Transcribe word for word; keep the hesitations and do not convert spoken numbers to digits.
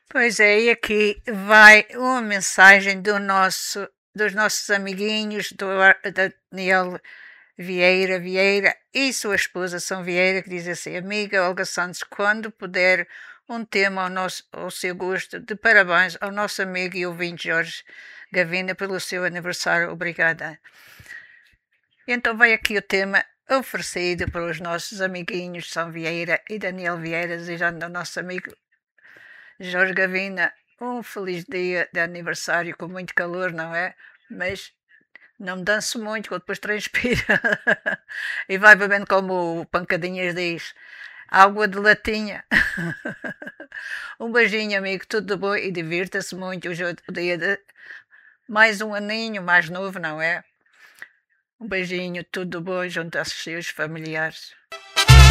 Pois é, e aqui vai uma mensagem do nosso, dos nossos amiguinhos, do Ar- Daniel Vieira Vieira e sua esposa São Vieira, que diz assim: Amiga Olga Santos, quando puder, um tema ao, nosso, ao seu gosto, de parabéns ao nosso amigo e ouvinte Jorge Gavina pelo seu aniversário, obrigada. Então vai aqui o tema oferecido para os nossos amiguinhos São Vieira e Daniel Vieira, desejando ao nosso amigo Jorge Gavina um feliz dia de aniversário com muito calor, não é? Mas não danço muito, que depois transpira. E vai bebendo como o Pancadinhas diz, água de latinha. Um beijinho, amigo, tudo bom e divirta-se muito. Hoje é o dia de mais um aninho mais novo, não é? Um beijinho, tudo bom junto aos seus familiares.